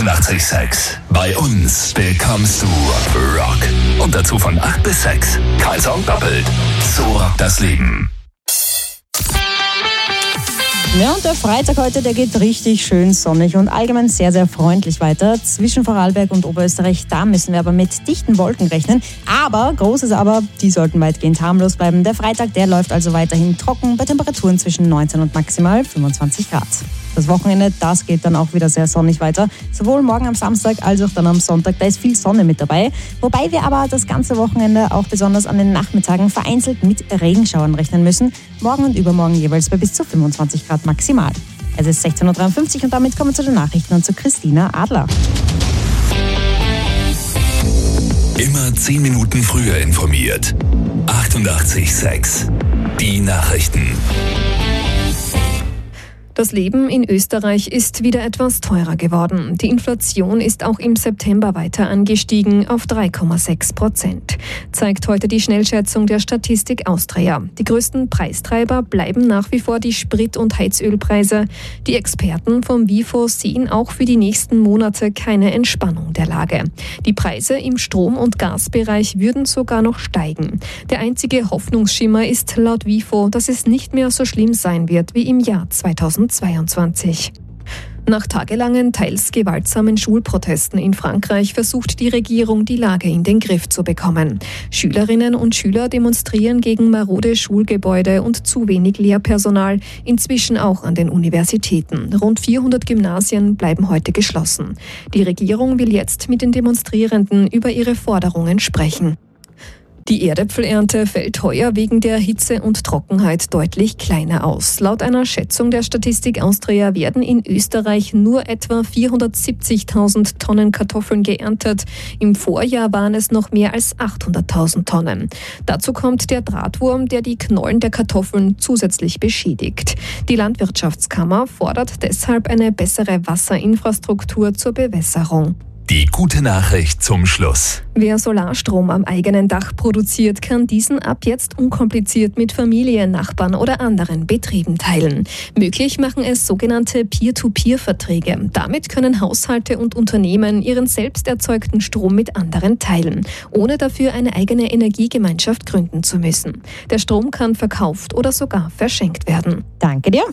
88,6. Bei uns bekommst du Rock. Und dazu von 8 bis 6. Karlsson doppelt. So rockt das Leben. Ja, und der Freitag heute, der geht richtig schön sonnig und allgemein sehr, sehr freundlich weiter. Zwischen Vorarlberg und Oberösterreich, da müssen wir aber mit dichten Wolken rechnen. Aber, großes Aber, die sollten weitgehend harmlos bleiben. Der Freitag, der läuft also weiterhin trocken bei Temperaturen zwischen 19 und maximal 25 Grad. Das Wochenende, das geht dann auch wieder sehr sonnig weiter. Sowohl morgen am Samstag als auch dann am Sonntag, da ist viel Sonne mit dabei. Wobei wir aber das ganze Wochenende auch besonders an den Nachmittagen vereinzelt mit Regenschauern rechnen müssen. Morgen und übermorgen jeweils bei bis zu 25 Grad maximal. Es ist 16.53 Uhr und damit kommen wir zu den Nachrichten und zu Christina Adler. Immer 10 Minuten früher informiert. 88,6. Die Nachrichten. Das Leben in Österreich ist wieder etwas teurer geworden. Die Inflation ist auch im September weiter angestiegen auf 3,6%, zeigt heute die Schnellschätzung der Statistik Austria. Die größten Preistreiber bleiben nach wie vor die Sprit- und Heizölpreise. Die Experten vom WIFO sehen auch für die nächsten Monate keine Entspannung der Lage. Die Preise im Strom- und Gasbereich würden sogar noch steigen. Der einzige Hoffnungsschimmer ist laut WIFO, dass es nicht mehr so schlimm sein wird wie im Jahr 2022. Nach tagelangen, teils gewaltsamen Schulprotesten in Frankreich versucht die Regierung, die Lage in den Griff zu bekommen. Schülerinnen und Schüler demonstrieren gegen marode Schulgebäude und zu wenig Lehrpersonal, inzwischen auch an den Universitäten. Rund 400 Gymnasien bleiben heute geschlossen. Die Regierung will jetzt mit den Demonstrierenden über ihre Forderungen sprechen. Die Erdäpfelernte fällt heuer wegen der Hitze und Trockenheit deutlich kleiner aus. Laut einer Schätzung der Statistik Austria werden in Österreich nur etwa 470.000 Tonnen Kartoffeln geerntet. Im Vorjahr waren es noch mehr als 800.000 Tonnen. Dazu kommt der Drahtwurm, der die Knollen der Kartoffeln zusätzlich beschädigt. Die Landwirtschaftskammer fordert deshalb eine bessere Wasserinfrastruktur zur Bewässerung. Die gute Nachricht zum Schluss. Wer Solarstrom am eigenen Dach produziert, kann diesen ab jetzt unkompliziert mit Familie, Nachbarn oder anderen Betrieben teilen. Möglich machen es sogenannte Peer-to-Peer-Verträge. Damit können Haushalte und Unternehmen ihren selbst erzeugten Strom mit anderen teilen, ohne dafür eine eigene Energiegemeinschaft gründen zu müssen. Der Strom kann verkauft oder sogar verschenkt werden. Danke dir.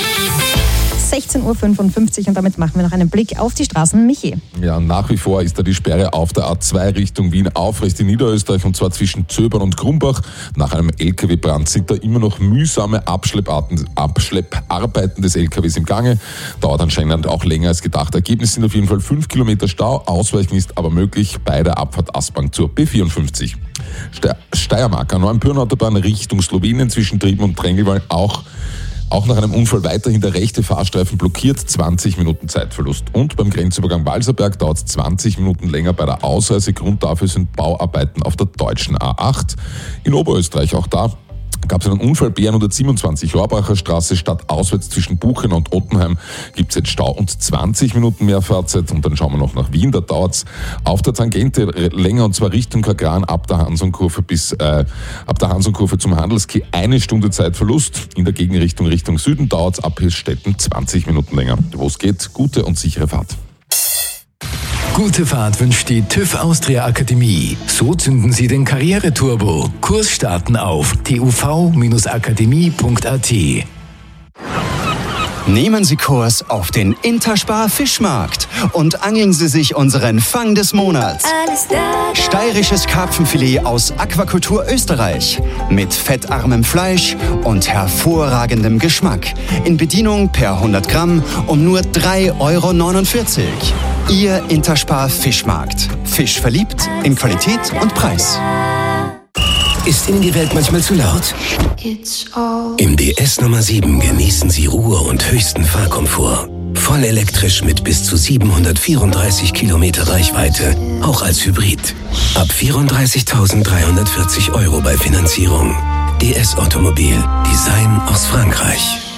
16.55 Uhr und damit machen wir noch einen Blick auf die Straßen. Michi. Ja, nach wie vor ist da die Sperre auf der A2 Richtung Wien aufrecht in Niederösterreich und zwar zwischen Zöbern und Grumbach. Nach einem LKW-Brand sind da immer noch mühsame Abschlepparbeiten des LKWs im Gange. Dauert anscheinend auch länger als gedacht. Ergebnis sind auf jeden Fall 5 Kilometer Stau. Ausweichen ist aber möglich bei der Abfahrt Aspang zur B54. Steiermark, Neuenbürn-Autobahn Richtung Slowenien zwischen Trieben und Drängelwald auch nach einem Unfall weiterhin der rechte Fahrstreifen blockiert, 20 Minuten Zeitverlust. Und beim Grenzübergang Walserberg dauert es 20 Minuten länger bei der Ausreise. Grund dafür sind Bauarbeiten auf der deutschen A8. In Oberösterreich auch da gab es einen Unfall, B127 Rohrbacher Straße, stadtauswärts zwischen Buchenau und Ottenheim gibt es jetzt Stau und 20 Minuten mehr Fahrzeit. Und dann schauen wir noch nach Wien, da dauert es auf der Tangente länger und zwar Richtung Kagran ab der Hansonkurve zum Handelski 1 Stunde Zeitverlust. In der Gegenrichtung Richtung Süden dauert es ab Hirschstetten 20 Minuten länger. Wo es geht, gute und sichere Fahrt. Gute Fahrt wünscht die TÜV Austria Akademie. So zünden Sie den Karriereturbo. Kurs starten auf tuv-akademie.at. Nehmen Sie Kurs auf den Interspar Fischmarkt und angeln Sie sich unseren Fang des Monats. Steirisches Karpfenfilet aus Aquakultur Österreich mit fettarmem Fleisch und hervorragendem Geschmack. In Bedienung per 100 Gramm um nur 3,49 €. Ihr Interspar Fischmarkt. Fisch verliebt in Qualität und Preis. Ist Ihnen die Welt manchmal zu laut? Im DS Nummer 7 genießen Sie Ruhe und höchsten Fahrkomfort. Voll elektrisch mit bis zu 734 Kilometer Reichweite, auch als Hybrid. Ab 34.340 € bei Finanzierung. DS Automobil, Design aus Frankreich.